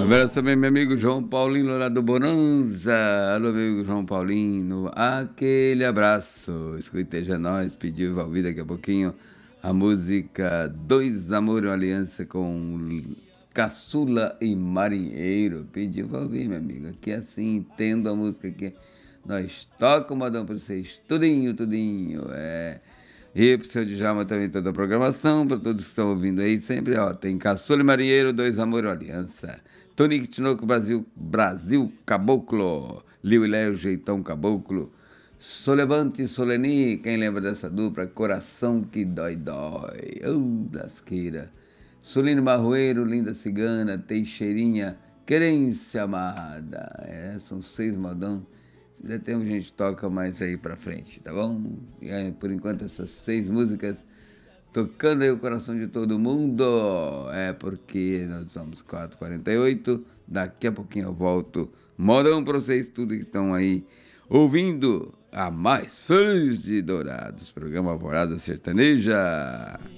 abraço também, meu amigo João Paulino lá do Bonanza. Alô, meu amigo João Paulino. Aquele abraço. Escuteja nós, pediu vai ouvir daqui a pouquinho a música Dois Amor e uma Aliança com Caçula e Marinheiro. Pediu vai ouvir, meu amigo. Aqui assim, entendo a música aqui. Nós tocamos, modão, para vocês. Tudinho, tudinho. E pro seu Djalma também toda a programação, para todos que estão ouvindo aí, sempre, ó, tem Caçula e Marinheiro, Dois Amor e Aliança. Tonique Tinoco, Brasil Caboclo. Liu e Léo, Jeitão Caboclo. Solevante e Soleni, quem lembra dessa dupla? Coração que dói, dói. Lasqueira. Solino Barroeiro, Linda Cigana, Teixeirinha, Querência Amada. São 6 modão. Se der tempo, a gente toca mais aí pra frente, tá bom? E por enquanto, essas 6 músicas tocando aí o coração de todo mundo. Porque nós somos 4h48. Daqui a pouquinho eu volto. Modão pra vocês, tudo que estão aí ouvindo a mais feliz de Dourados, programa Alvorada Sertaneja.